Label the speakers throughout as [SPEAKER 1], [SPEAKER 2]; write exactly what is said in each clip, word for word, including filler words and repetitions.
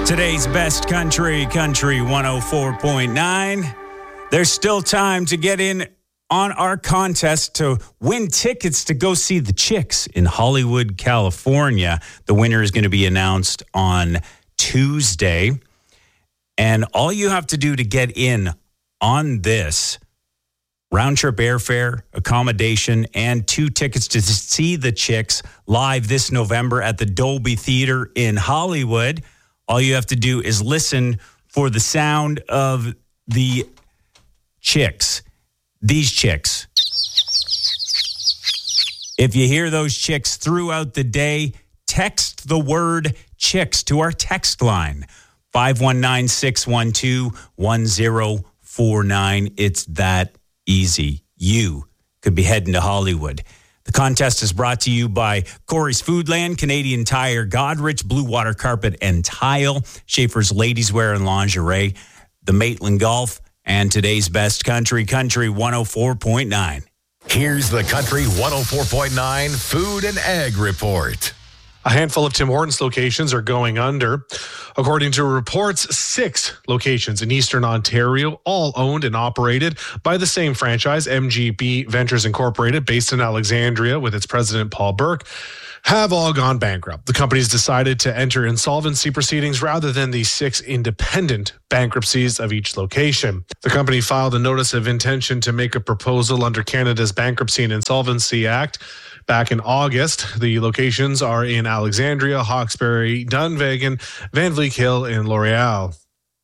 [SPEAKER 1] Today's best country, Country one oh four point nine. There's still time to get in on our contest to win tickets to go see the Chicks in Hollywood, California. The winner is going to be announced on Tuesday. And all you have to do to get in on this, round trip airfare, accommodation, and two tickets to see the Chicks live this November at the Dolby Theater in Hollywood. All you have to do is listen for the sound of the Chicks. These Chicks. If you hear those Chicks throughout the day, text the word Chicks to our text line, five one nine, six one two, one zero four nine. It's that easy. You could be heading to Hollywood. The contest is brought to you by Corey's Foodland, Canadian Tire, Godrich, Blue Water Carpet and Tile, Schaefer's Ladies Wear and Lingerie, the Maitland Golf, and today's best country, Country one oh four point nine.
[SPEAKER 2] Here's the Country one oh four point nine Food and Ag Report.
[SPEAKER 3] A handful of Tim Hortons locations are going under. According to reports, six locations in Eastern Ontario, all owned and operated by the same franchise, M G B Ventures Incorporated, based in Alexandria with its president, Paul Burke, have all gone bankrupt. The companies decided to enter insolvency proceedings rather than the six independent bankruptcies of each location. The company filed a notice of intention to make a proposal under Canada's Bankruptcy and Insolvency Act back in August. The locations are in Alexandria, Hawkesbury, Dunvegan, Van Vliet Hill, and L'Oreal.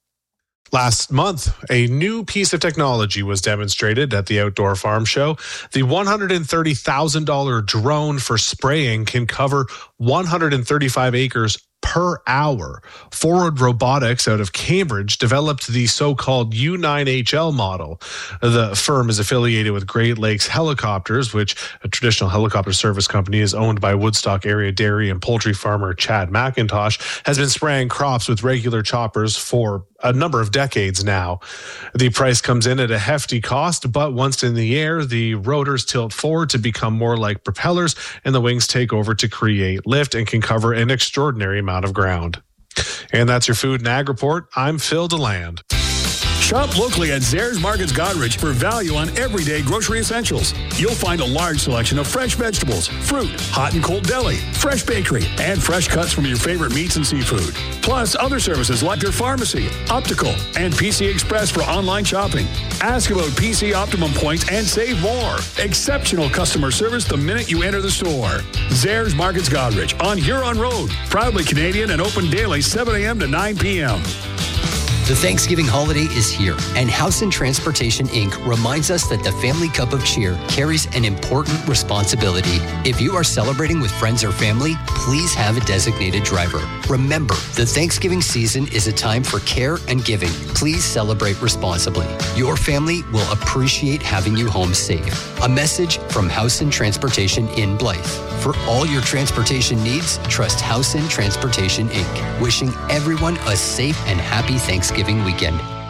[SPEAKER 3] Last month, a new piece of technology was demonstrated at the Outdoor Farm Show. The one hundred thirty thousand dollars drone for spraying can cover one hundred thirty-five acres per hour. Forward Robotics out of Cambridge developed the so-called U nine H L model. The firm is affiliated with Great Lakes Helicopters, which a traditional helicopter service company is owned by Woodstock area dairy and poultry farmer Chad McIntosh, has been spraying crops with regular choppers for a number of decades now. The price comes in at a hefty cost, but once in the air, the rotors tilt forward to become more like propellers, and the wings take over to create lift and can cover an extraordinary amount of ground. And that's your Food and Ag Report. I'm Phil DeLand.
[SPEAKER 4] Shop locally at Zehrs Markets Godrich for value on everyday grocery essentials. You'll find a large selection of fresh vegetables, fruit, hot and cold deli, fresh bakery, and fresh cuts from your favorite meats and seafood. Plus other services like your pharmacy, optical, and P C Express for online shopping. Ask about P C Optimum points and save more. Exceptional customer service the minute you enter the store. Zehrs Markets Godrich on Huron Road. Proudly Canadian and open daily seven a.m. to nine p.m.
[SPEAKER 5] The Thanksgiving holiday is here, and House and Transportation Incorporated reminds us that the family cup of cheer carries an important responsibility. If you are celebrating with friends or family, please have a designated driver. Remember, the Thanksgiving season is a time for care and giving. Please celebrate responsibly. Your family will appreciate having you home safe. A message from House and Transportation in Blythe. For all your transportation needs, trust House and Transportation Incorporated. Wishing everyone a safe and happy Thanksgiving weekend.